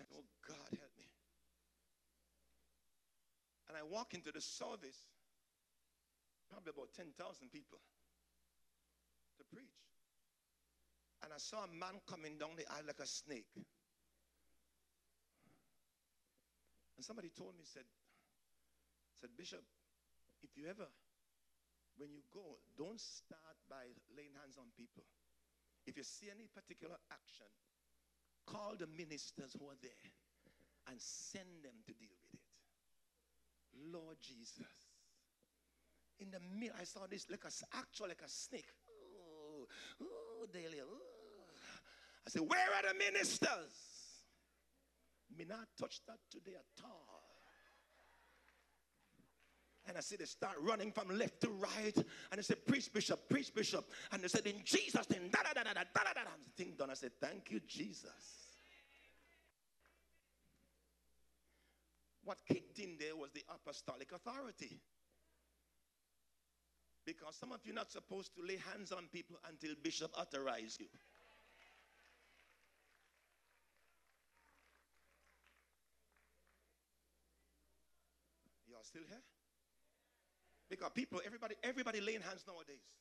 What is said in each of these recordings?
Oh, God, help me. And I walk into the service, probably about 10,000 people to preach. And I saw a man coming down the aisle like a snake. And somebody told me, said, Bishop, if you ever, when you go, don't start by laying hands on people. If you see any particular action, call the ministers who are there and send them to deal with it. Lord Jesus. In the middle, I saw this like like a snake. Oh, Delia. Oh. I said, where are the ministers? Me not touch that today at all. And I see they start running from left to right. And they said, preach, Bishop, preach, Bishop. And they said, in Jesus' name, da da da da da da da da. The thing done. I said, thank you, Jesus. What kicked in there was the apostolic authority. Because some of you are not supposed to lay hands on people until Bishop authorizes you. Y'all still here? Because people, everybody laying hands nowadays.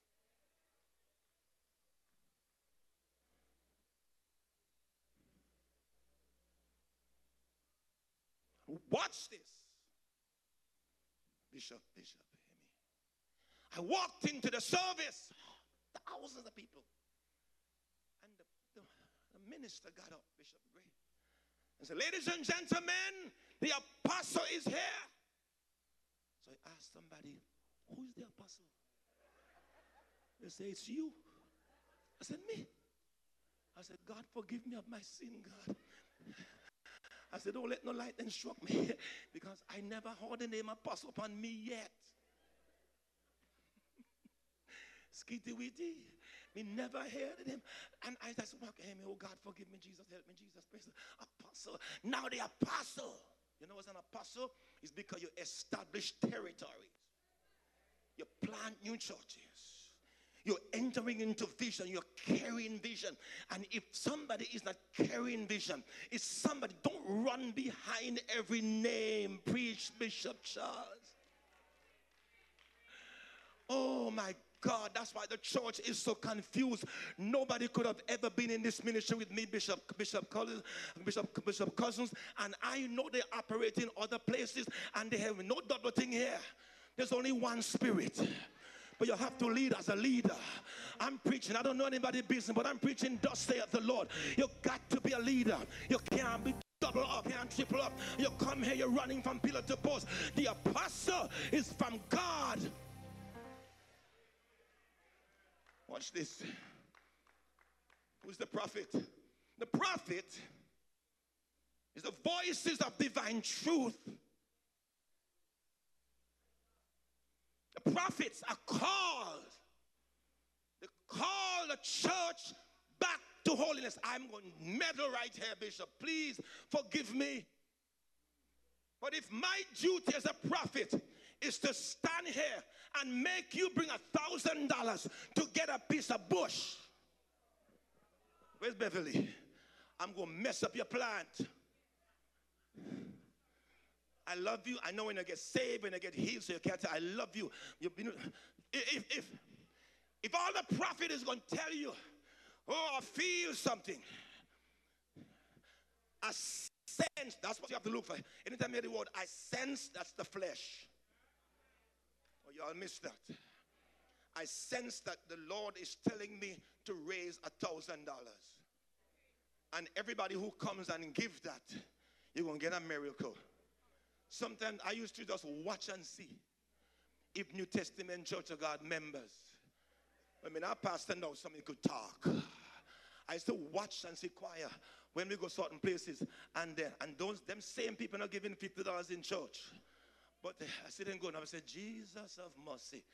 Watch this. Bishop, hear me. I walked into the service, thousands of people. And the minister got up, Bishop Gray, and said, ladies and gentlemen, the apostle is here. So I asked somebody, who's the apostle? They say, it's you. I said, me? I said, God, forgive me of my sin, God. I said, don't let no lightning struck me because I never heard the name apostle upon me yet. Skitty witty. Me never heard him. And I just walk him, oh God, forgive me, Jesus, help me, Jesus, praise the apostle. Now the apostle. You know what's an apostle? It's because you establish territories. You plant new churches. You're entering into vision. You're carrying vision. And if somebody is not carrying vision, it's somebody, don't run behind every name. Preach, Bishop Charles. Oh my God, that's why the church is so confused. Nobody could have ever been in this ministry with me, Bishop Cousins, and I know they operate in other places and they have no double thing here. There's only one spirit. But you have to lead as a leader. I'm preaching. I don't know anybody's business, but I'm preaching, thus saith the Lord. You got to be a leader. You can't be double up, can't triple up. You come here, you're running from pillar to post. The apostle is from God. Watch this. Who's the prophet? The prophet is the voices of divine truth. The prophets are called. They call the church back to holiness. I'm going to meddle right here, Bishop. Please forgive me. But if my duty as a prophet is to stand here and make you bring $1,000 to get a piece of bush, where's Beverly? I'm going to mess up your plant. I love you. I know when I get saved, when I get healed, so you can't tell I love you. If all the prophet is going to tell you, oh, I feel something, I sense, that's what you have to look for. Anytime you hear the word, I sense, that's the flesh. Oh, y'all missed that. I sense that the Lord is telling me to raise $1,000. And everybody who comes and gives that, you're going to get a miracle. Sometimes I used to just watch and see if New Testament Church of God members, I mean, our pastor knows something could talk. I used to watch and see choir when we go certain places, and them same people are giving $50 in church. But I see them go and I say, Jesus of mercy.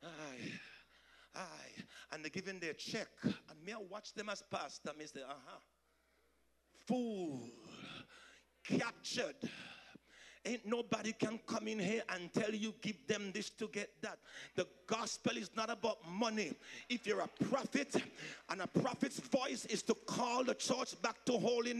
Aye. And they're giving their check. And me, I watch them as pastor. Me say, fool, captured. Ain't nobody can come in here and tell you give them this to get that. The gospel is not about money. If you're a prophet and a prophet's voice is to call the church back to holiness,